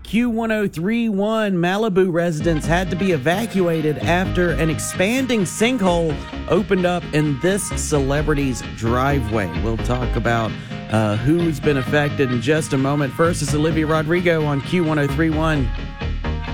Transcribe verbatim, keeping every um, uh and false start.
Q one oh three point one, Malibu residents had to be evacuated after an expanding sinkhole opened up in this celebrity's driveway. We'll talk about uh, who's been affected in just a moment. First is Olivia Rodrigo on Q one oh three point one.